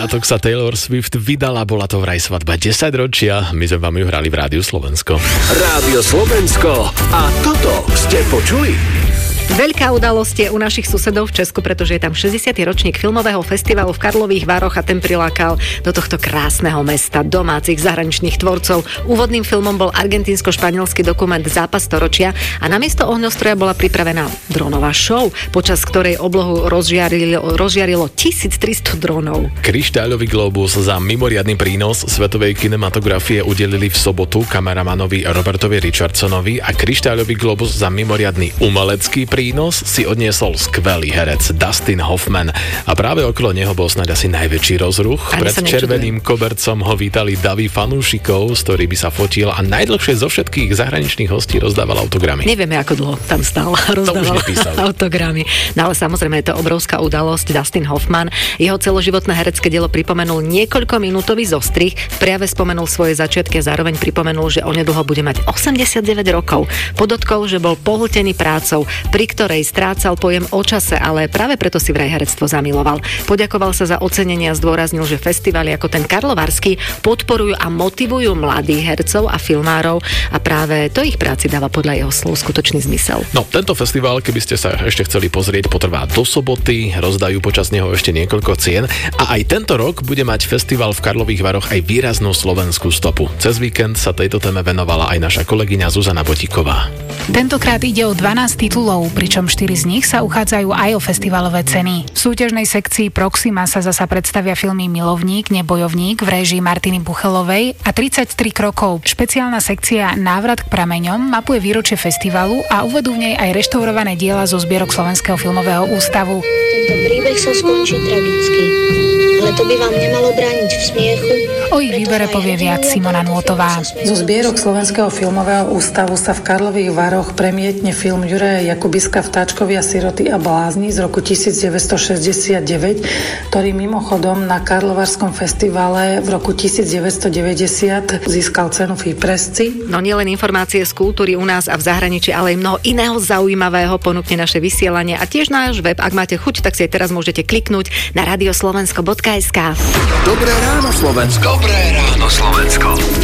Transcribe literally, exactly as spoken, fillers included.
piatok sa Taylor Swift vydala, bola to vraj svadba desaťročia. My sme vám ju hrali v Rádiu Slovensko. Rádio Slovensko a toto ste počuli? Veľká udalosť je u našich susedov v Česku, pretože je tam šesťdesiaty ročník filmového festivalu v Karlových Varoch a ten prilákal do tohto krásneho mesta domácich zahraničných tvorcov. Úvodným filmom bol argentínsko-španielský dokument Zápas storočia a namiesto ohňostroja bola pripravená dronová show, počas ktorej oblohu rozžiarilo, rozžiarilo tisíctristo dronov. Kryštáľový globus za mimoriadny prínos svetovej kinematografie udelili v sobotu kameramanovi Robertovi Richardsonovi a kryštáľový globus za mimoriadny umelecký prínos si odniesol skvelý herec Dustin Hoffman a práve okolo neho bol snáď asi najväčší rozruch. Ani Pred červeným kobercom ho vítali davy fanúšikov, s ktorými sa fotil a najdlhšie zo všetkých zahraničných hostí rozdával autogramy. Nevieme, ako dlho tam stál a rozdával autogramy. No ale samozrejme je to obrovská udalosť. Dustin Hoffman, jeho celoživotné herecké dielo pripomenul niekoľkominútový zostrih, v prejave spomenul svoje začiatky a zároveň pripomenul, že onedlho bude mať osemdesiatdeväť rokov. Podotkol, že bol pohltený prácou, pri ktorej strácal pojem o čase, ale práve preto si vraj herectvo zamiloval. Poďakoval sa za ocenenie a zdôraznil, že festivály ako ten karlovarský podporujú a motivujú mladých hercov a filmárov a práve to ich práci dáva podľa jeho slov skutočný zmysel. No, tento festival, keby ste sa ešte chceli pozrieť, potrvá do soboty, rozdajú počas neho ešte niekoľko cien a aj tento rok bude mať festival v Karlových Varoch aj výraznú slovenskú stopu. Cez víkend sa tejto téme venovala aj naša kolegyňa Zuzana Botíková. Tentokrát ide o dvanásť titulov, pričom štyri z nich sa uchádzajú aj o festivalové ceny. V súťažnej sekcii Proxima sa zasa predstavia filmy Milovník, Nebojovník v réžii Martiny Buchelovej a tridsaťtri krokov. Špeciálna sekcia Návrat k prameňom mapuje výročie festivalu a uvedú v nej aj reštaurované diela zo zbierok Slovenského filmového ústavu. Tento príbeh sa skončí tragicky, ale to by vám nemalo brániť v smiechu. O ich výbere povie viac Simona Nôtová. Zo zbierok Slovenského filmového ústavu sa v Karlových Varoch premietne film Juraja Jakubiska Vtáčkovia, siroty a blázni z roku devätnásťstošesťdesiatdeväť, ktorý mimochodom na Karlovarskom festivale v roku devätnásťstodeväťdesiat získal cenu Fipresci. No nielen informácie z kultúry u nás a v zahraničí, ale aj mnoho iného zaujímavého ponúkne naše vysielanie a tiež náš web. Ak máte chuť, tak si aj teraz môžete kliknúť na radioslovensko bodka es ká. Dobré ráno Slovensko. Dobré ráno Slovensko.